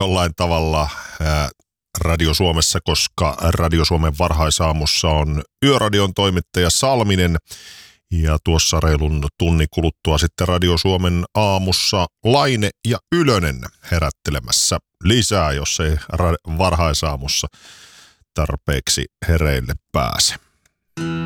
jollain tavalla Radio Suomessa, koska Radio Suomen varhaisaamussa on Yöradion toimittaja Salminen. Ja tuossa reilun tunnin kuluttua sitten Radio Suomen aamussa Laine ja Ylönen herättelemässä lisää, jos ei varhaisaamussa tarpeeksi hereille pääse.